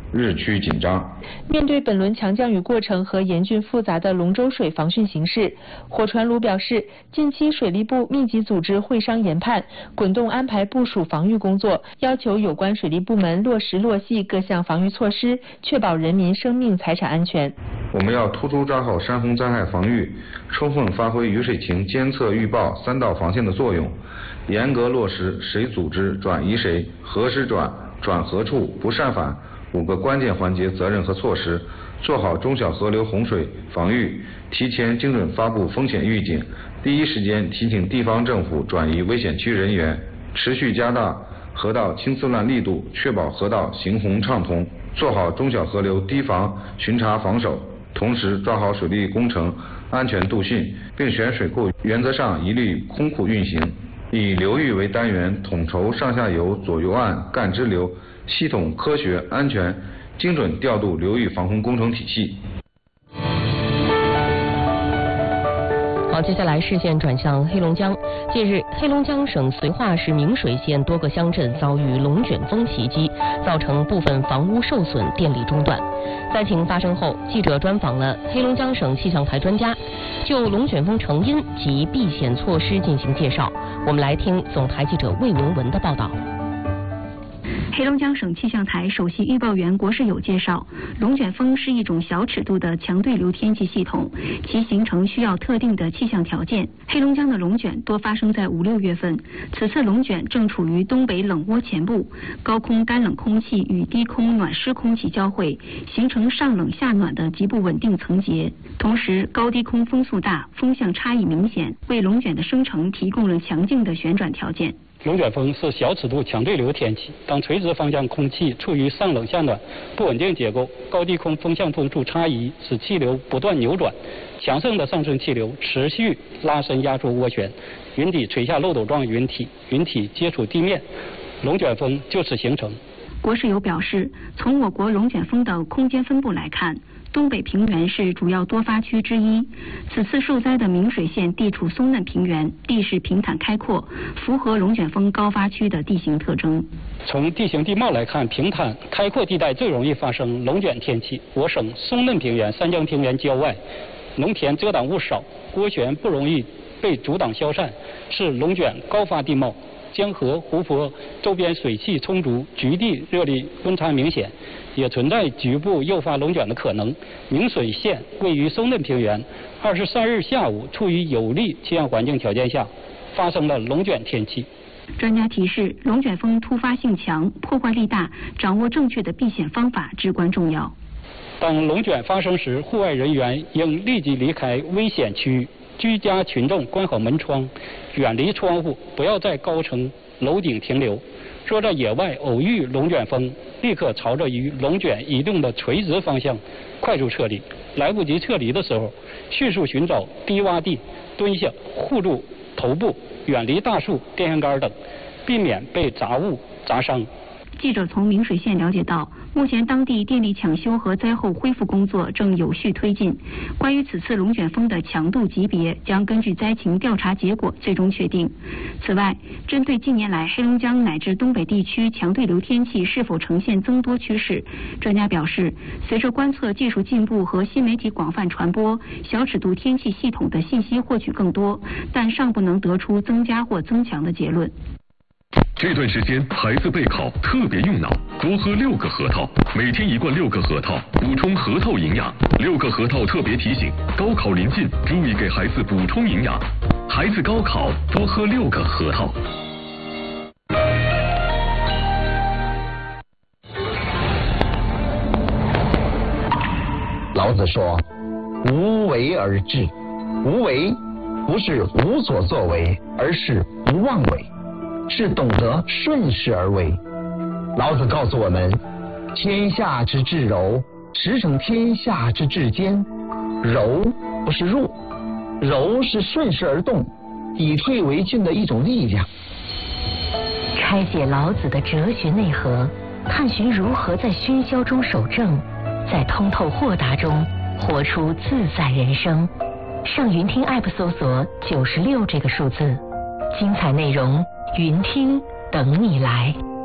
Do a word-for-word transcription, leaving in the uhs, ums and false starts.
日趋紧张。 面对本轮强降雨过程和严峻复杂的龙舟水防汛形势，火传卢表示，近期水利部密集组织会商研判，滚动安排部署防御工作，要求有关水利部门落实落细各项防御措施，确保人民生命财产安全。 我们要突出抓好山洪灾害防御，充分发挥雨水情监测预报三道防线的作用，严格落实谁组织转移谁、何时转、转何处、不擅返五个关键环节责任和措施，做好中小河流洪水防御，提前精准发布风险预警，第一时间提醒地方政府转移危险区人员，持续加大河道清丝乱力度，确保河道行洪畅通，做好中小河流堤防巡查防守，同时抓好水利工程安全度汛，并选水库原则上一律空库运行，以流域为单元，统筹上下游、左右岸、干支流，系统、科学、安全、精准调度流域防洪工程体系。 好，接下来视线转向黑龙江。近日，黑龙江省绥化市明水县多个乡镇遭遇龙卷风袭击，造成部分房屋受损、电力中断。灾情发生后，记者专访了黑龙江省气象台专家，就龙卷风成因及避险措施进行介绍。我们来听总台记者魏文文的报道。 黑龙江省气象台首席预报员国世友介绍，龙卷风是一种小尺度的强对流天气系统，其形成需要特定的气象条件。黑龙江的龙卷多发生在五六月份，此次龙卷正处于东北冷涡前部，高空干冷空气与低空暖湿空气交汇，形成上冷下暖的极不稳定层结。同时，高低空风速大，风向差异明显，为龙卷的生成提供了强劲的旋转条件。 龙卷风是小尺度强对流天气，当垂直方向空气处于上冷下暖不稳定结构，高低空风向风速差异使气流不断扭转，强盛的上升气流持续拉伸压缩涡旋，云体垂下漏斗状云体，云体接触地面，龙卷风就此形成。 国世友表示，从我国龙卷风的空间分布来看，东北平原是主要多发区之一。此次受灾的明水县地处松嫩平原，地势平坦开阔，符合龙卷风高发区的地形特征。 从地形地貌来看，平坦开阔地带最容易发生龙卷天气。我省松嫩平原、三江平原郊外，农田遮挡物少，涡旋不容易被阻挡消散，是龙卷高发地貌。江河、湖泊周边水汽充足，局地热力温差明显，也存在局部诱发龙卷的可能。明水县位于松嫩平原，二十三日下午处于有利气象环境条件下，发生了龙卷天气。 专家提示，龙卷风突发性强，破坏力大，掌握正确的避险方法至关重要。 当龙卷发生时，户外人员应立即离开危险区域，居家群众关好门窗，远离窗户，不要在高层楼顶停留。若在野外偶遇龙卷风，立刻朝着与龙卷移动的垂直方向快速撤离。来不及撤离的时候，迅速寻找低洼地蹲下，护住头部，远离大树、电线杆等，避免被杂物砸伤。 记者从明水县了解到，目前当地电力抢修和灾后恢复工作正有序推进。关于此次龙卷风的强度级别，将根据灾情调查结果最终确定。此外，针对近年来黑龙江乃至东北地区强对流天气是否呈现增多趋势，专家表示，随着观测技术进步和新媒体广泛传播，小尺度天气系统的信息获取更多，但尚不能得出增加或增强的结论。 这段时间孩子备考特别用脑，多喝六个核桃，每天一罐六个核桃，补充核桃营养。六个核桃特别提醒，高考临近，注意给孩子补充营养。孩子高考多喝六个核桃。 老子说，无为而治。无为不是无所作为，而是不妄为，是懂得顺势而为。老子告诉我们，天下之至柔，驰骋天下之至坚。柔不是弱，柔是顺势而动，以退为进的一种力量。 拆解老子的哲学内核，探寻如何在喧嚣中守正，在通透豁达中活出自在人生。上云听 App 搜索九十六这个数字，精彩内容云听等你来。